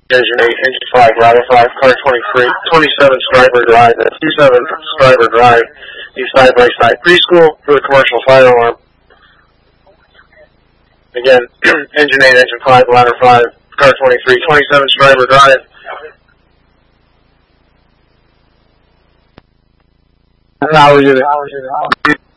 Engine 8, Engine 5, Ladder 5, car 23, 27 Stryber Drive, 27 Stryber Drive, East Side, West Side Preschool for the commercial fire alarm. Again, Engine 8, Engine 5, Ladder 5, car 23, 27 Stryber Drive. How are you?